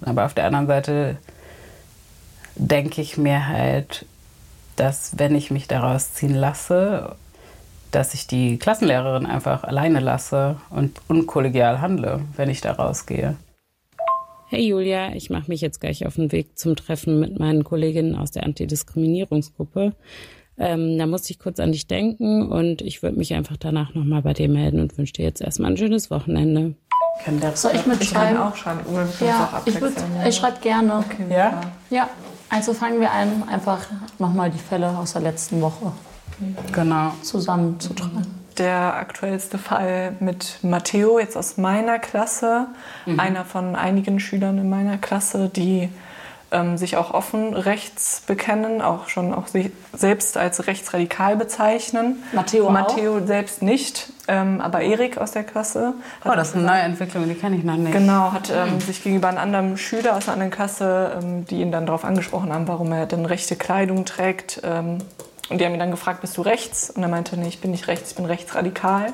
Aber auf der anderen Seite denke ich mir halt, dass wenn ich mich daraus ziehen lasse, dass ich die Klassenlehrerin einfach alleine lasse und unkollegial handle, wenn ich da rausgehe. Hey Julia, ich mache mich jetzt gleich auf den Weg zum Treffen mit meinen Kolleginnen aus der Antidiskriminierungsgruppe. Da musste ich kurz an dich denken und ich würde mich einfach danach nochmal bei dir melden und wünsche dir jetzt erstmal ein schönes Wochenende. Soll ich mitschreiben? Ich kann auch schreiben. Ja, ich schreibe gerne. Okay, ja? Ja, also fangen wir an, einfach nochmal die Fälle aus der letzten Woche zusammenzutragen. Der aktuellste Fall mit Matteo, jetzt aus meiner Klasse, einer von einigen Schülern in meiner Klasse, die sich auch offen rechts bekennen, auch sich selbst als rechtsradikal bezeichnen. Matteo selbst nicht, aber Erik aus der Klasse. Das ist eine neue Entwicklung, die kenne ich noch nicht. Genau, hat sich gegenüber einem anderen Schüler aus einer anderen Klasse, die ihn dann darauf angesprochen haben, warum er denn rechte Kleidung trägt. Und die haben ihn dann gefragt, bist du rechts? Und er meinte, nee, ich bin nicht rechts, ich bin rechtsradikal.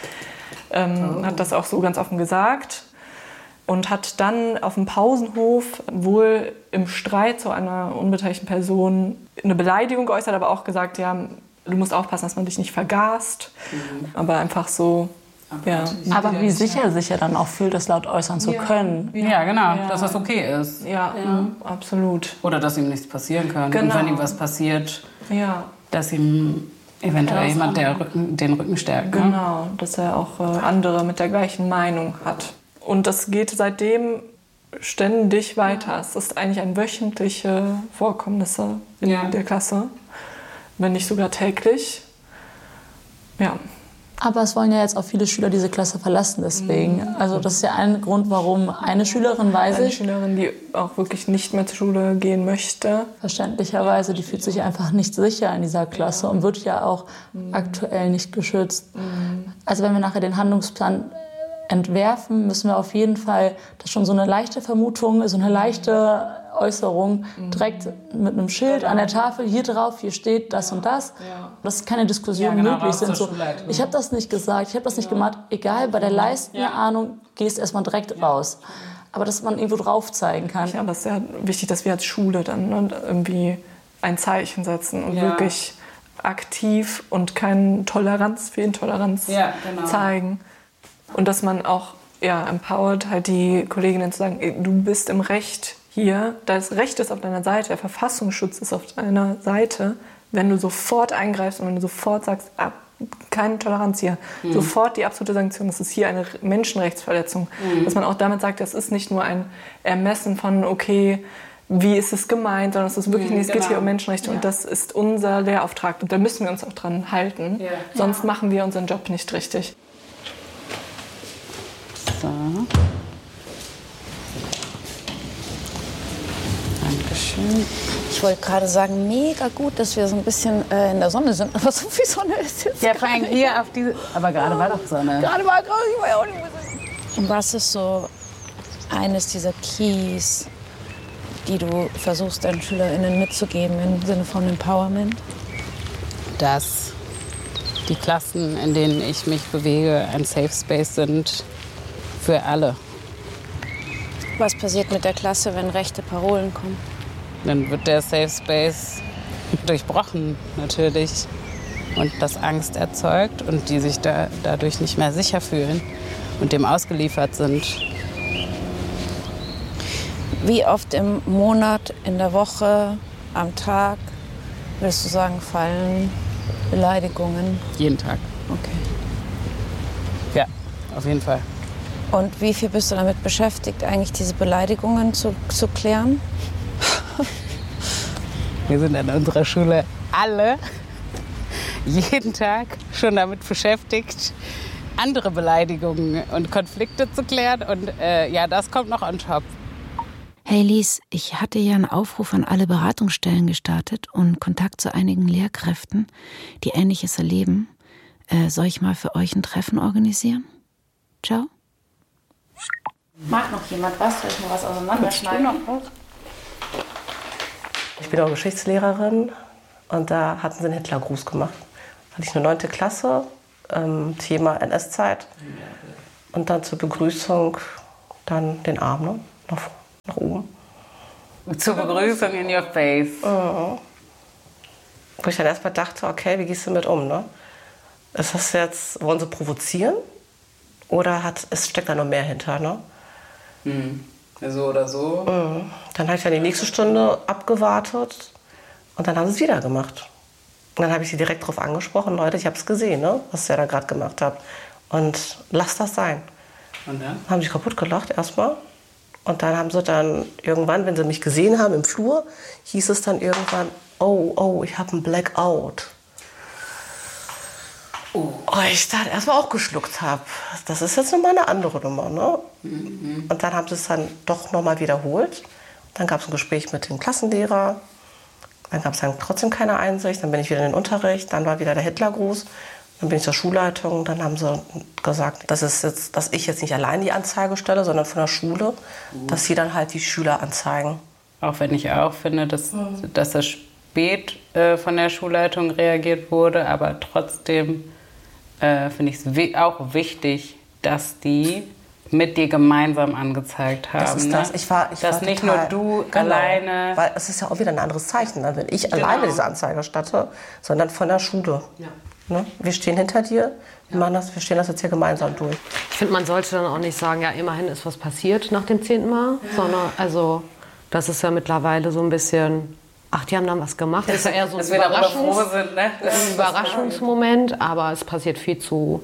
Hat das auch so ganz offen gesagt. Und hat dann auf dem Pausenhof wohl im Streit zu einer unbeteiligten Person eine Beleidigung geäußert, aber auch gesagt, ja, du musst aufpassen, dass man dich nicht vergast. Aber einfach so, ja. Aber wie sicher er sich ja dann auch fühlt, das laut äußern zu können. Ja, genau, dass das okay ist. Ja, absolut. Oder dass ihm nichts passieren kann. Genau. Und wenn ihm was passiert, dass ihm eventuell jemand den Rücken stärkt. Ne? Genau, dass er auch andere mit der gleichen Meinung hat. Und das geht seitdem ständig weiter. Es ist eigentlich ein wöchentliche Vorkommnisse in der Klasse, wenn nicht sogar täglich. Ja. Aber es wollen ja jetzt auch viele Schüler diese Klasse verlassen, deswegen. Also das ist ja ein Grund, warum eine Schülerin, eine Schülerin, die auch wirklich nicht mehr zur Schule gehen möchte. Verständlicherweise, die fühlt sich einfach nicht sicher in dieser Klasse und wird ja auch aktuell nicht geschützt. Also wenn wir nachher den Handlungsplan entwerfen, müssen wir auf jeden Fall, das ist schon so eine leichte Vermutung, so eine leichte Äußerung, direkt mit einem Schild an der Tafel, hier drauf, hier steht das und das, dass keine Diskussionen möglich sind. So, ich habe das nicht gesagt, ich habe das nicht gemacht, egal, bei der Leistenahnung gehst du erstmal direkt raus. Aber dass man irgendwo drauf zeigen kann. Ja, aber es ist ja wichtig, dass wir als Schule dann irgendwie ein Zeichen setzen und wirklich aktiv und keine Toleranz für Intoleranz zeigen. Und dass man auch empowert, halt die Kolleginnen zu sagen, du bist im Recht hier, das Recht ist auf deiner Seite, der Verfassungsschutz ist auf deiner Seite, wenn du sofort eingreifst und wenn du sofort sagst, keine Toleranz hier, sofort die absolute Sanktion, das ist hier eine Menschenrechtsverletzung. Dass man auch damit sagt, das ist nicht nur ein Ermessen von, okay, wie ist es gemeint, sondern es ist wirklich, es geht hier um Menschenrechte und das ist unser Lehrauftrag und da müssen wir uns auch dran halten, sonst machen wir unseren Job nicht richtig. So. Dankeschön. Ich wollte gerade sagen, mega gut, dass wir so ein bisschen in der Sonne sind. Aber so viel Sonne ist jetzt vor allem hier auf diese... Aber gerade war doch Sonne. Ich war ja auch nicht. Und was ist so eines dieser Keys, die du versuchst, deinen SchülerInnen mitzugeben im Sinne von Empowerment? Dass die Klassen, in denen ich mich bewege, ein Safe Space sind für alle. Was passiert mit der Klasse, wenn rechte Parolen kommen? Dann wird der Safe Space durchbrochen, natürlich. Und das Angst erzeugt und die sich dadurch nicht mehr sicher fühlen und dem ausgeliefert sind. Wie oft im Monat, in der Woche, am Tag, würdest du sagen, fallen Beleidigungen? Jeden Tag. Okay. Ja, auf jeden Fall. Und wie viel bist du damit beschäftigt, eigentlich diese Beleidigungen zu klären? Wir sind an unserer Schule alle jeden Tag schon damit beschäftigt, andere Beleidigungen und Konflikte zu klären. Und das kommt noch on top. Hey Lies, ich hatte ja einen Aufruf an alle Beratungsstellen gestartet und Kontakt zu einigen Lehrkräften, die Ähnliches erleben. Soll ich mal für euch ein Treffen organisieren? Ciao. Mag noch jemand was? Soll ich mal was auseinanderschneiden? Ich bin auch Geschichtslehrerin und da hatten sie einen Hitlergruß gemacht. Da hatte ich eine 9. Klasse, Thema NS-Zeit. Und dann zur Begrüßung dann den Arm nach oben. Zur Begrüßung in your face. Wo ich dann erstmal dachte, okay, wie gehst du damit um, ne? Ist das jetzt, wollen sie provozieren? Oder es steckt da noch mehr hinter, ne? So oder so. Dann habe ich dann die nächste Stunde abgewartet und dann haben sie es wieder gemacht. Und dann habe ich sie direkt darauf angesprochen, Leute, ich habe es gesehen, ne, was ihr da gerade gemacht habt. Und lasst das sein. Und dann? Haben sie kaputt gelacht erstmal. Und dann haben sie dann irgendwann, wenn sie mich gesehen haben im Flur, hieß es dann irgendwann, oh, ich habe einen Blackout. Oh, ich dann erstmal auch geschluckt habe. Das ist jetzt nochmal eine andere Nummer, ne? Und dann haben sie es dann doch nochmal wiederholt. Dann gab es ein Gespräch mit dem Klassenlehrer. Dann gab es dann trotzdem keine Einsicht. Dann bin ich wieder in den Unterricht. Dann war wieder der Hitlergruß. Dann bin ich zur Schulleitung. Dann haben sie gesagt, dass ich jetzt nicht allein die Anzeige stelle, sondern von der Schule, dass sie dann halt die Schüler anzeigen. Auch wenn ich auch finde, dass das spät von der Schulleitung reagiert wurde, aber trotzdem finde ich es auch wichtig, dass die mit dir gemeinsam angezeigt haben. Das ist das. Ich war nicht total, nur du alleine. Weil es ist ja auch wieder ein anderes Zeichen, wenn ich alleine diese Anzeige statte, sondern von der Schule. Ja. Ne? Wir stehen hinter dir, wir stehen das jetzt hier gemeinsam durch. Ich finde, man sollte dann auch nicht sagen, ja, immerhin ist was passiert nach dem 10. Mal, sondern, also, das ist ja mittlerweile so ein bisschen, ach, die haben dann was gemacht. Das ist ja eher so ein Überraschungsmoment, aber es passiert viel zu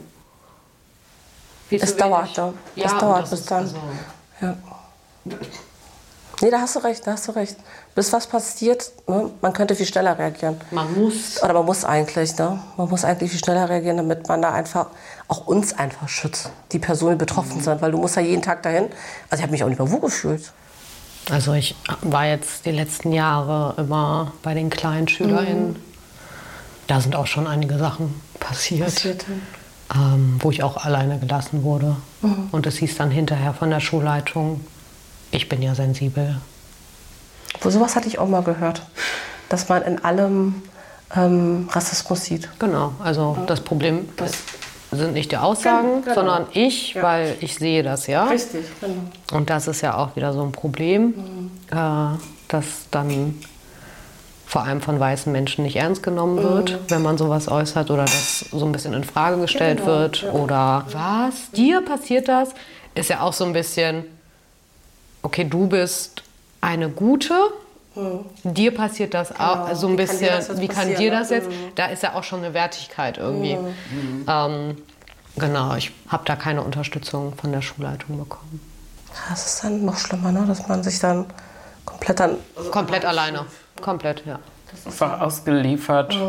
Es dauert bis dann. Also ja. Nee, da hast du recht. Bis was passiert, ne? Man könnte viel schneller reagieren. Man muss eigentlich, ne? Man muss eigentlich viel schneller reagieren, damit man da einfach, auch uns einfach schützt. Die Personen, die betroffen sind, weil du musst ja jeden Tag dahin. Also ich habe mich auch nicht mehr wohl gefühlt. Also ich war jetzt die letzten Jahre immer bei den kleinen SchülerInnen. Da sind auch schon einige Sachen passiert. Wo ich auch alleine gelassen wurde. Und es hieß dann hinterher von der Schulleitung, ich bin ja sensibel. Wo sowas hatte ich auch mal gehört, dass man in allem Rassismus sieht. Genau, also das Problem sind nicht die Aussagen, sondern ich, weil ich sehe das ja. Richtig, genau. Und das ist ja auch wieder so ein Problem, dass dann vor allem von weißen Menschen nicht ernst genommen wird, wenn man sowas äußert oder das so ein bisschen in Frage gestellt wird. Oder was? Dir passiert das? Ist ja auch so ein bisschen, okay, du bist eine Gute, dir passiert das auch so ein bisschen, wie kann dir das jetzt? Da ist ja auch schon eine Wertigkeit irgendwie. Genau, ich habe da keine Unterstützung von der Schulleitung bekommen. Das ist dann noch schlimmer, ne? Dass man sich dann komplett alleine. Komplett, ja. Einfach ausgeliefert.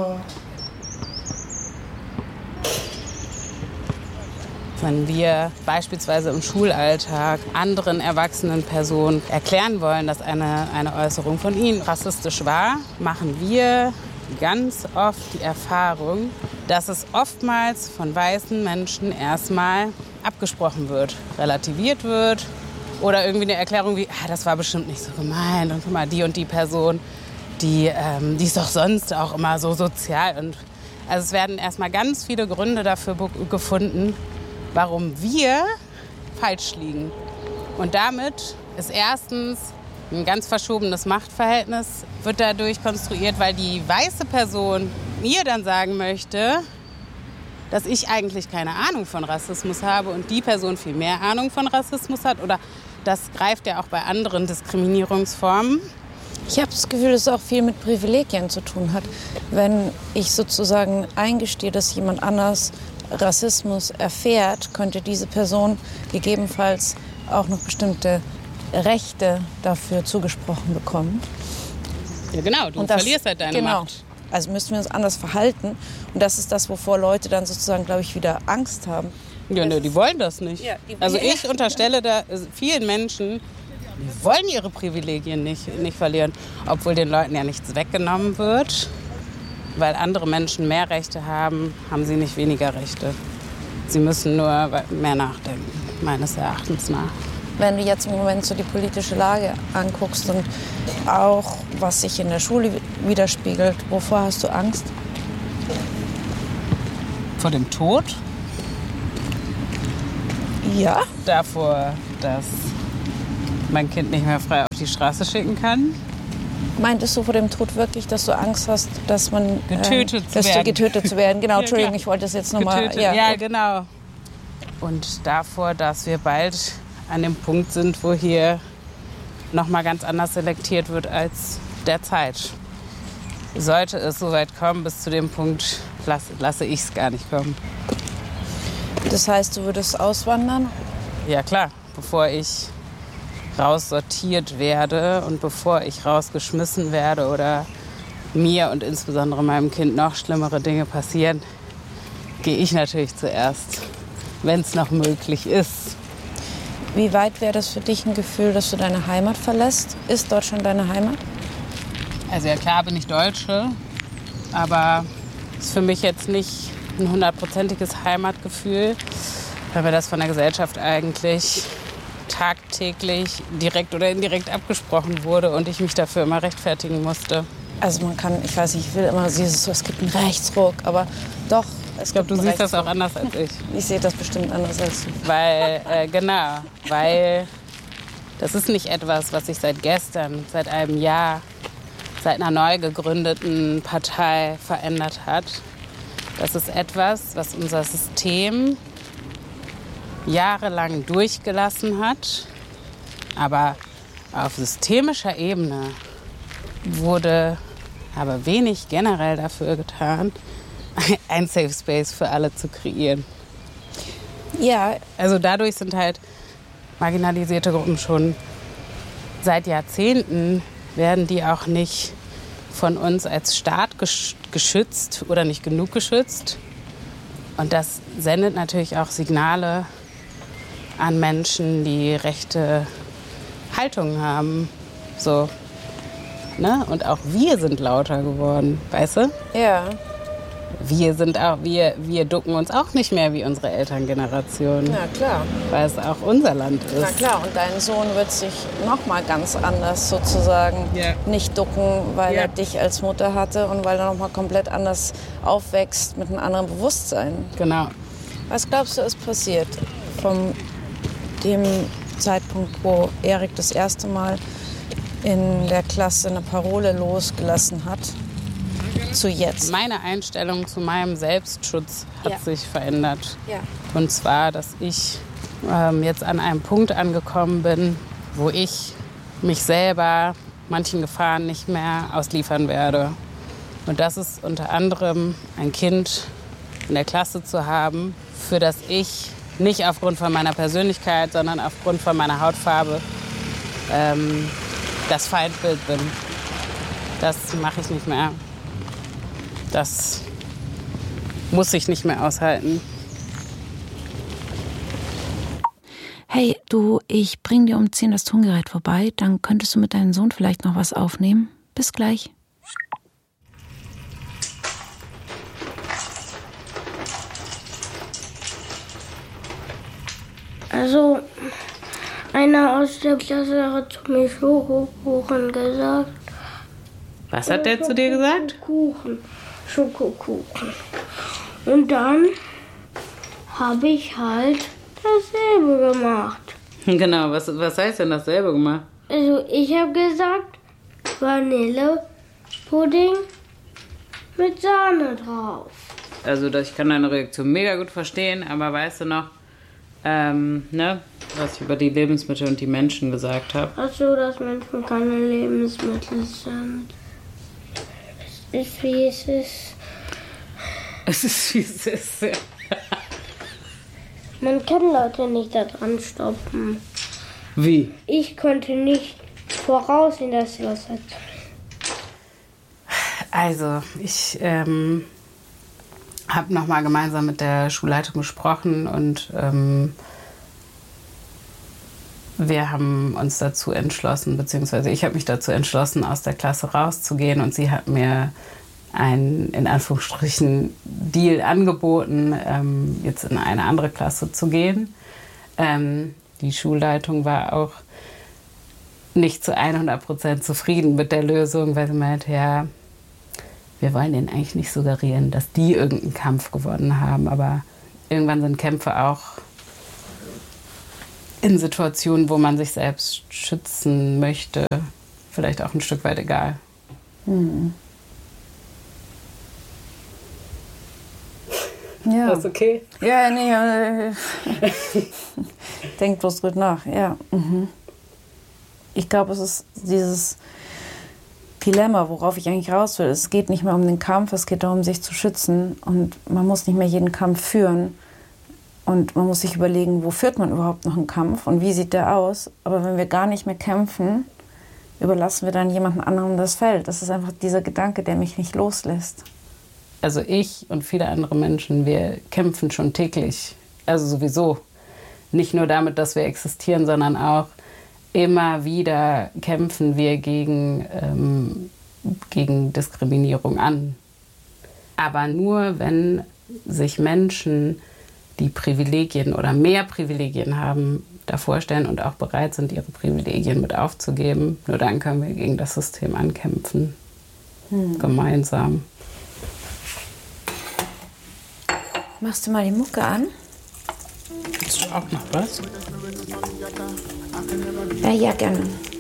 Wenn wir beispielsweise im Schulalltag anderen erwachsenen Personen erklären wollen, dass eine Äußerung von ihnen rassistisch war, machen wir ganz oft die Erfahrung, dass es oftmals von weißen Menschen erstmal abgesprochen wird, relativiert wird oder irgendwie eine Erklärung wie, das war bestimmt nicht so gemeint und guck mal, die und die Person, die ist doch sonst auch immer so sozial. Und also es werden erstmal ganz viele Gründe dafür gefunden, warum wir falsch liegen. Und damit ist erstens ein ganz verschobenes Machtverhältnis, wird dadurch konstruiert, weil die weiße Person mir dann sagen möchte, dass ich eigentlich keine Ahnung von Rassismus habe und die Person viel mehr Ahnung von Rassismus hat. Oder das greift ja auch bei anderen Diskriminierungsformen. Ich habe das Gefühl, dass es auch viel mit Privilegien zu tun hat. Wenn ich sozusagen eingestehe, dass jemand anders Rassismus erfährt, könnte diese Person gegebenenfalls auch noch bestimmte Rechte dafür zugesprochen bekommen. Ja genau, du verlierst halt deine Macht. Also müssen wir uns anders verhalten. Und das ist das, wovor Leute dann sozusagen, glaube ich, wieder Angst haben. Ja, ne, die wollen das nicht. Ja, also ich unterstelle da vielen Menschen, die wollen ihre Privilegien nicht verlieren. Obwohl den Leuten ja nichts weggenommen wird. Weil andere Menschen mehr Rechte haben, haben sie nicht weniger Rechte. Sie müssen nur mehr nachdenken, meines Erachtens nach. Wenn du jetzt im Moment so die politische Lage anguckst und auch, was sich in der Schule widerspiegelt, wovor hast du Angst? Vor dem Tod? Ja. Davor, dass mein Kind nicht mehr frei auf die Straße schicken kann. Meintest du vor dem Tod wirklich, dass du Angst hast, dass man getötet zu werden? Genau, ja, Entschuldigung, ich wollte das jetzt nochmal. Ja, genau. Und davor, dass wir bald an dem Punkt sind, wo hier nochmal ganz anders selektiert wird als derzeit. Sollte es so weit kommen, bis zu dem Punkt lasse ich es gar nicht kommen. Das heißt, du würdest auswandern? Ja klar, bevor ich raussortiert werde und bevor ich rausgeschmissen werde oder mir und insbesondere meinem Kind noch schlimmere Dinge passieren, gehe ich natürlich zuerst, wenn es noch möglich ist. Wie weit wäre das für dich ein Gefühl, dass du deine Heimat verlässt? Ist Deutschland deine Heimat? Also ja klar bin ich Deutsche, aber es ist für mich jetzt nicht ein 100%iges Heimatgefühl, weil mir das von der Gesellschaft eigentlich tagtäglich direkt oder indirekt abgesprochen wurde und ich mich dafür immer rechtfertigen musste. Also man kann, ich weiß nicht, ich will immer dieses so, es gibt einen Rechtsruck, aber doch. Ich glaube, du siehst das auch anders als ich. Ich sehe das bestimmt anders als du. Weil das ist nicht etwas, was sich seit gestern, seit einem Jahr, seit einer neu gegründeten Partei verändert hat. Das ist etwas, was unser System jahrelang durchgelassen hat. Aber auf systemischer Ebene wurde aber wenig generell dafür getan, ein Safe Space für alle zu kreieren. Ja. Also dadurch sind halt marginalisierte Gruppen schon seit Jahrzehnten, werden die auch nicht von uns als Staat geschützt oder nicht genug geschützt. Und das sendet natürlich auch Signale an Menschen, die rechte Haltungen haben. So, ne? Und auch wir sind lauter geworden, weißt du? Ja. Wir ducken uns auch nicht mehr wie unsere Elterngeneration. Ja, klar. Weil es auch unser Land ist. Na klar, und dein Sohn wird sich noch mal ganz anders sozusagen nicht ducken, weil er dich als Mutter hatte und weil er noch mal komplett anders aufwächst mit einem anderen Bewusstsein. Genau. Was glaubst du, ist passiert von dem Zeitpunkt, wo Erik das erste Mal in der Klasse eine Parole losgelassen hat, zu jetzt? Meine Einstellung zu meinem Selbstschutz hat sich verändert. Ja. Und zwar, dass ich jetzt an einem Punkt angekommen bin, wo ich mich selber manchen Gefahren nicht mehr ausliefern werde. Und das ist unter anderem ein Kind in der Klasse zu haben, für das ich nicht aufgrund von meiner Persönlichkeit, sondern aufgrund von meiner Hautfarbe das Feindbild bin. Das mache ich nicht mehr. Das muss ich nicht mehr aushalten. Hey, du, ich bring dir um 10 das Tongerät vorbei. Dann könntest du mit deinem Sohn vielleicht noch was aufnehmen. Bis gleich. Also, einer aus der Klasse hat zu mir Schokokuchen gesagt. Was hat der zu dir gesagt? Schokokuchen. Und dann habe ich halt dasselbe gemacht. Genau, was heißt denn dasselbe gemacht? Also ich habe gesagt, Vanillepudding mit Sahne drauf. Also ich kann deine Reaktion mega gut verstehen, aber weißt du noch, was ich über die Lebensmittel und die Menschen gesagt habe? Ach so, dass Menschen keine Lebensmittel sind. Es ist, wie es ist. Es ist, wie es ist. Man kann Leute nicht da dran stoppen. Wie? Ich konnte nicht voraussehen, dass sie was hat. Also, ich habe nochmal gemeinsam mit der Schulleitung gesprochen und wir haben uns dazu entschlossen, beziehungsweise ich habe mich dazu entschlossen, aus der Klasse rauszugehen und sie hat mir einen, in Anführungsstrichen, Deal angeboten, jetzt in eine andere Klasse zu gehen. Die Schulleitung war auch nicht zu 100% zufrieden mit der Lösung, weil sie meinte, ja, wir wollen denen eigentlich nicht suggerieren, dass die irgendeinen Kampf gewonnen haben, aber irgendwann sind Kämpfe auch in Situationen, wo man sich selbst schützen möchte, vielleicht auch ein Stück weit egal. Ja. Ist okay? Ja, nee. Denk bloß drüber nach. Ja. Ich glaube, es ist dieses Dilemma, worauf ich eigentlich raus will. Es geht nicht mehr um den Kampf, es geht darum, sich zu schützen. Und man muss nicht mehr jeden Kampf führen. Und man muss sich überlegen, wo führt man überhaupt noch einen Kampf und wie sieht der aus. Aber wenn wir gar nicht mehr kämpfen, überlassen wir dann jemandem anderen das Feld. Das ist einfach dieser Gedanke, der mich nicht loslässt. Also ich und viele andere Menschen, wir kämpfen schon täglich. Also sowieso. Nicht nur damit, dass wir existieren, sondern auch immer wieder kämpfen wir gegen Diskriminierung an. Aber nur, wenn sich Menschen, die Privilegien oder mehr Privilegien haben, davor stellen und auch bereit sind, ihre Privilegien mit aufzugeben, nur dann können wir gegen das System ankämpfen. Gemeinsam. Machst du mal die Mucke an? Willst du auch noch was? Ja, gerne.